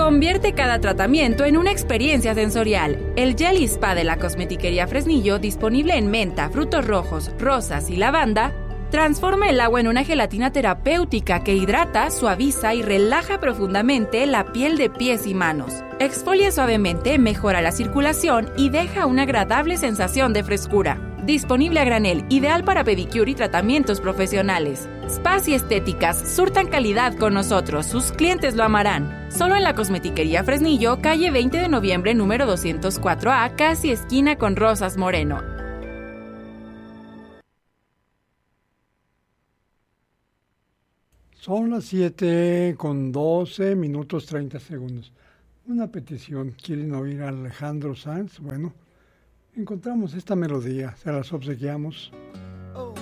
Convierte cada tratamiento en una experiencia sensorial. El Jelly Spa de la Cosmetiquería Fresnillo, disponible en menta, frutos rojos, rosas y lavanda, transforma el agua en una gelatina terapéutica que hidrata, suaviza y relaja profundamente la piel de pies y manos. Exfolia suavemente, mejora la circulación y deja una agradable sensación de frescura. Disponible a granel, ideal para pedicure y tratamientos profesionales. Spas y estéticas surtan calidad con nosotros, sus clientes lo amarán. Solo en la Cosmetiquería Fresnillo, calle 20 de noviembre, número 204A, casi esquina con Rosas Moreno. Son las 7 con 12 minutos 30 segundos. Una petición, ¿quieren oír a Alejandro Sanz? Bueno, encontramos esta melodía, se las obsequiamos.